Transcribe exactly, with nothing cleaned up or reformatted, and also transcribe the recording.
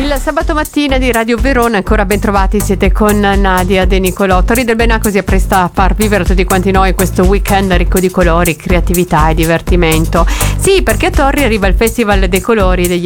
Il sabato mattina di Radio Verona, ancora ben trovati, siete con Nadia De Nicolò. Torri del Benacco si appresta a far vivere a tutti quanti noi questo weekend ricco di colori, creatività e divertimento. Sì, perché a Torri arriva il Festival dei Colori degli